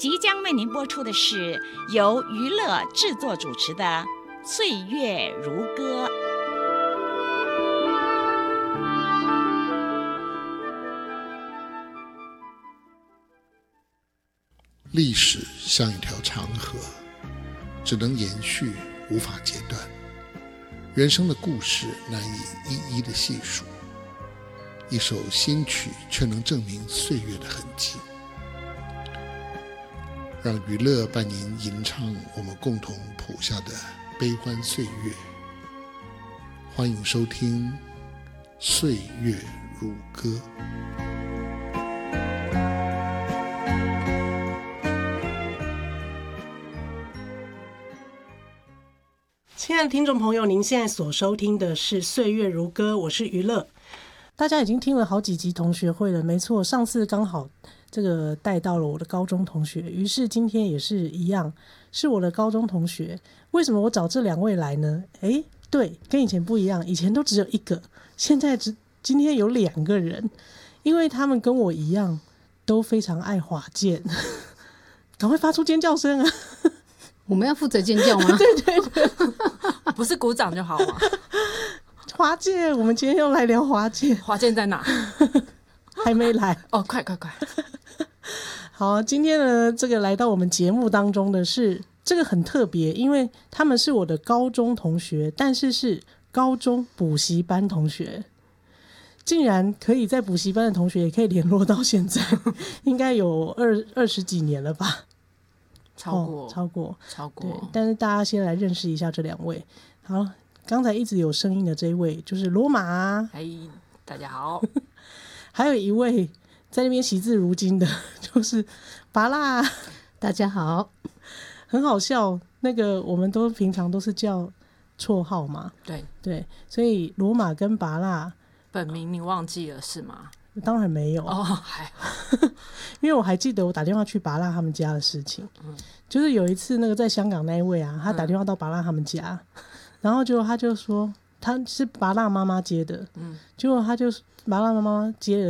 即将为您播出的是由娱乐制作主持的《岁月如歌》。 历史像一条长河，只能延续，无法截断。人生的故事难以一一的细数，一首新曲却能证明岁月的痕迹。让娱乐伴您吟唱我们共同谱下的悲欢岁月。欢迎收听《岁月如歌》。 亲爱的听众朋友，您现在所收听的是《岁月如歌》，我是娱乐。大家已经听了好几集同学会了，没错，上次刚好这个带到了我的高中同学，于是今天也是一样，是我的高中同学。为什么我找这两位来呢？对，跟以前不一样，以前都只有一个，现在今天有两个人，因为他们跟我一样都非常爱滑剑。赶快发出尖叫声啊！ 我们要负责尖叫吗？ 对对对， 不是鼓掌就好吗？ 滑剑，我们今天又来聊滑剑。 滑剑在哪？ 还没来哦，快！ 好，今天呢，这个来到我们节目当中的是这个很特别，因为他们是我的高中同学，但是是高中补习班同学，竟然可以在补习班的同学也可以联络到现在，应该有二十几年了吧？超过。对，但是大家先来认识一下这两位。好，刚才一直有声音的这一位就是罗马。 大家好。 还有一位在那边惜字如金的，就是芭乐。 大家好。 很好笑，那个我们都平常都是叫绰号嘛。对，所以罗马跟芭乐本名你忘记了是吗？ 当然没有哦，还好。 因为我还记得我打电话去芭乐他们家的事情。就是有一次那个在香港那一位啊，他打电话到芭乐他们家，然后他就说他是芭乐妈妈接的，结果芭乐妈妈接了